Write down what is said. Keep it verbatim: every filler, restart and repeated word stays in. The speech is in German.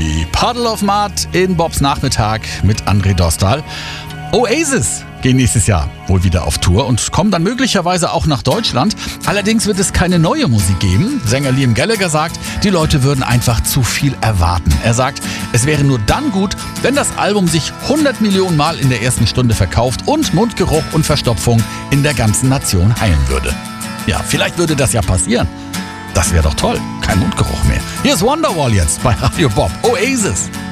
Theory. Puddle of Mud in Bobs Nachmittag mit André Dostal. Oasis gehen nächstes Jahr wohl wieder auf Tour und kommen dann möglicherweise auch nach Deutschland. Allerdings wird es keine neue Musik geben. Sänger Liam Gallagher sagt, die Leute würden einfach zu viel erwarten. Er sagt, es wäre nur dann gut, wenn das Album sich hundert Millionen Mal in der ersten Stunde verkauft und Mundgeruch und Verstopfung in der ganzen Nation heilen würde. Ja, vielleicht würde das ja passieren. Das wäre doch toll. Kein Mundgeruch mehr. Hier ist Wonderwall jetzt bei Radio Bob. Oasis.